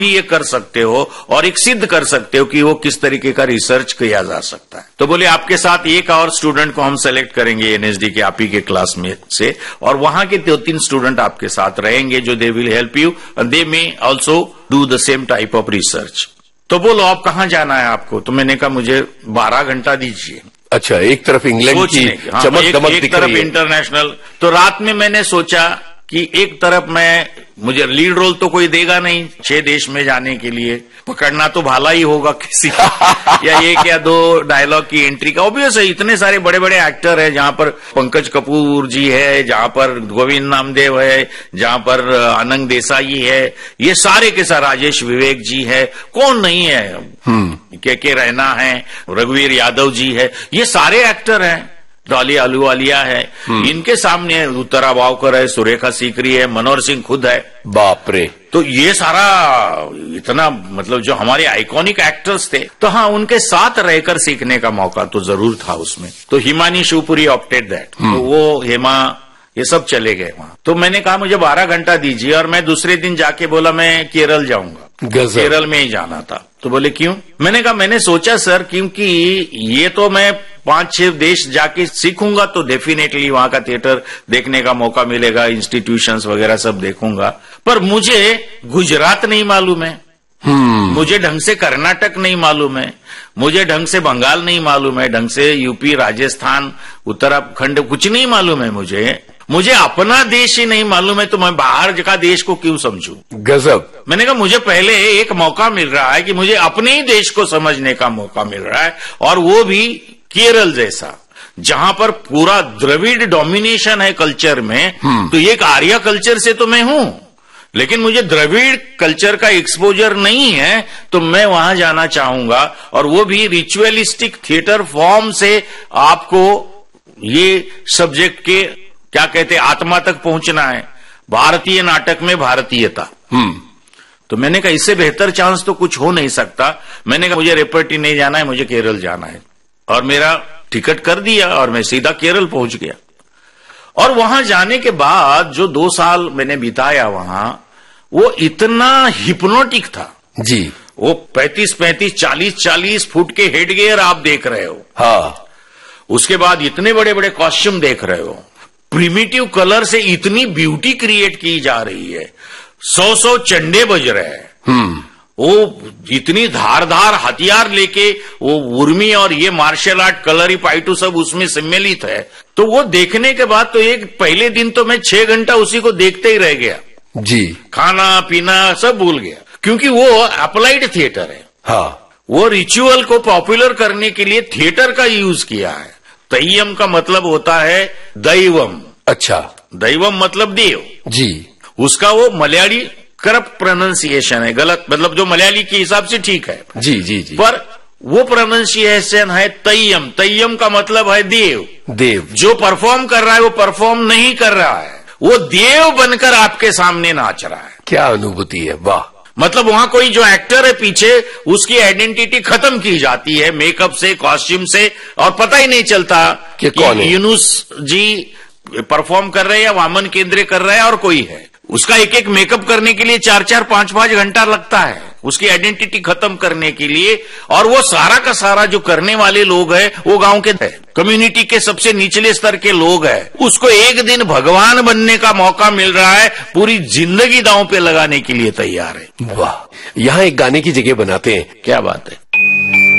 ये कर सकते हो और एक सिद्ध कर सकते हो कि वो किस तरीके का रिसर्च किया जा सकता है। तो बोले आपके साथ एक और स्टूडेंट को हम सेलेक्ट करेंगे एनएसडी के आप ही के क्लास में से, और वहां के 2-3 स्टूडेंट आपके साथ रहेंगे जो they will help you and they may also do the same type of research. तो बोलो आप कहाँ जाना है आपको? तो मैंने कहा मुझे 12 घंटा दीजिए। अच्छा, एक तरफ इंग्लैंड की चमक दमक एक तरफ इंटरनेशनल। तो रात में मैंने सोचा कि एक तरफ मुझे लीड रोल तो कोई देगा नहीं 6 देश में जाने के लिए, पकड़ना तो भाला ही होगा किसी या 1 या 2 डायलॉग की एंट्री का। ऑब्वियस है, इतने सारे बड़े बड़े एक्टर हैं, जहां पर पंकज कपूर जी है, जहां पर गोविंद नामदेव है, जहां पर आनंद देसाई है, ये सारे के सारे राजेश विवेक जी है, कौन नहीं है, के रैना है, रघुवीर यादव जी है, ये सारे एक्टर हैं, डॉली आलूवालिया है, इनके सामने उत्तरा वावकर है, सुरेखा सीकरी है, मनोहर सिंह खुद है। बाप रे! तो ये सारा इतना मतलब जो हमारे आइकॉनिक एक्टर्स थे, तो हाँ उनके साथ रहकर सीखने का मौका तो जरूर था उसमें। तो हिमानी शिवपुरी ऑप्टेड दैट, तो वो हेमा ये सब चले गए वहां। तो मैंने कहा मुझे 12 घंटा दीजिए, और मैं दूसरे दिन जाके बोला मैं केरल जाऊंगा, केरल में ही जाना था। तो बोले क्यों? मैंने कहा मैंने सोचा सर क्योंकि ये तो मैं 5-6 देश जाके सीखूंगा तो डेफिनेटली वहां का थिएटर देखने का मौका मिलेगा, इंस्टीट्यूशंस वगैरह सब देखूंगा, पर मुझे गुजरात नहीं मालूम है, मुझे ढंग से कर्नाटक नहीं मालूम है, मुझे ढंग से बंगाल नहीं मालूम है, ढंग से यूपी, राजस्थान, उत्तराखंड कुछ नहीं मालूम है, मुझे अपना देश ही नहीं मालूम है, तो मैं बाहर का देश को क्यों समझूं? गजब। मैंने कहा मुझे पहले एक मौका मिल रहा है कि मुझे अपने ही देश को समझने का मौका मिल रहा है, और वो भी केरल जैसा, जहां पर पूरा द्रविड़ डोमिनेशन है कल्चर में। तो एक आर्य कल्चर से तो मैं हूं, लेकिन मुझे द्रविड़ कल्चर का एक्सपोजर नहीं है, तो मैं वहां जाना चाहूंगा, और वो भी रिचुअलिस्टिक थिएटर फॉर्म से आपको ये सब्जेक्ट के क्या कहते आत्मा तक पहुंचना है, भारतीय नाटक में भारतीयता। तो मैंने कहा इससे बेहतर चांस तो कुछ हो नहीं सकता। मैंने कहा मुझे रेपर्टी नहीं जाना है, मुझे केरल जाना है, और मेरा टिकट कर दिया और मैं सीधा केरल पहुंच गया। और वहां जाने के बाद जो 2 साल मैंने बिताया वहां, वो इतना हिप्नोटिक था जी। वो 35-35, 40-40 फुट के हेड गियर आप देख रहे हो, हाँ। उसके बाद इतने बड़े बड़े कॉस्ट्यूम देख रहे हो, प्रिमिटिव कलर से इतनी ब्यूटी क्रिएट की जा रही है, 100 चंडे बज रहे हैं, वो इतनी धारदार हथियार लेके वो उर्मी और ये मार्शल आर्ट कलरी पाइटू सब उसमें सम्मिलित है। तो वो देखने के बाद तो एक पहले दिन तो मैं 6 घंटा उसी को देखते ही रह गया जी। खाना पीना सब भूल गया, क्योंकि वो अप्लाइड थिएटर है। हाँ, वो रिचुअल को पॉपुलर करने के लिए थिएटर का यूज किया है। तय्यम का मतलब होता है दैवम। अच्छा, दैवम मतलब देव जी। उसका वो मलयाली करप्ट प्रोनाउंसिएशन है, गलत मतलब जो मलयाली के हिसाब से ठीक है जी जी जी, पर वो प्रोनाउंसिएशन है तय्यम। तय्यम का मतलब है देव। देव जो परफॉर्म कर रहा है वो परफॉर्म नहीं कर रहा है, वो देव बनकर आपके सामने नाच रहा है। क्या अनुभूति है, वाह। मतलब वहां कोई जो एक्टर है पीछे, उसकी आइडेंटिटी खत्म की जाती है मेकअप से, कॉस्ट्यूम से, और पता ही नहीं चलता कि कौन है। यूनुस जी परफॉर्म कर रहे हैं या वामन केंद्रे कर रहे हैं और कोई है। उसका एक एक मेकअप करने के लिए 4-4, 5-5 घंटा लगता है उसकी आइडेंटिटी खत्म करने के लिए। और वो सारा का सारा जो करने वाले लोग हैं वो गांव के कम्युनिटी के सबसे निचले स्तर के लोग हैं। उसको एक दिन भगवान बनने का मौका मिल रहा है, पूरी जिंदगी दांव पे लगाने के लिए तैयार है। वाह। यहाँ एक गाने की जगह बनाते हैं, क्या बात है।